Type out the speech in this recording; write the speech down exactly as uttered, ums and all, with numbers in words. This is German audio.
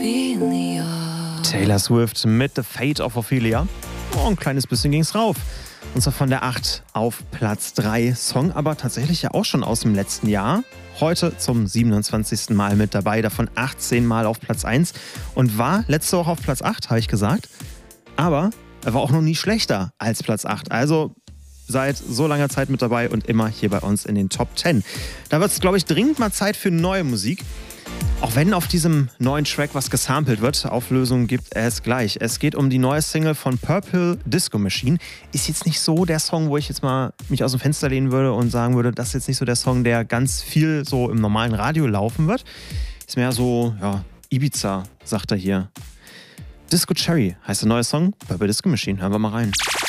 Taylor Swift mit The Fate of Ophelia. Oh, ein kleines bisschen ging's rauf. Und zwar von der acht auf Platz drei. Song aber tatsächlich ja auch schon aus dem letzten Jahr. Heute zum siebenundzwanzigsten Mal mit dabei, davon achtzehn Mal auf Platz eins. Und war letzte Woche auf Platz acht, habe ich gesagt. Aber er war auch noch nie schlechter als Platz acht. Also seit so langer Zeit mit dabei und immer hier bei uns in den Top zehn. Da wird es, glaube ich, dringend mal Zeit für neue Musik. Auch wenn auf diesem neuen Track was gesampelt wird, Auflösung gibt es gleich. Es geht um die neue Single von Purple Disco Machine. Ist jetzt nicht so der Song, wo ich jetzt mal mich aus dem Fenster lehnen würde und sagen würde, das ist jetzt nicht so der Song, der ganz viel so im normalen Radio laufen wird. Ist mehr so, ja, Ibiza, sagt er hier. Disco Cherry heißt der neue Song, Purple Disco Machine. Hören wir mal rein.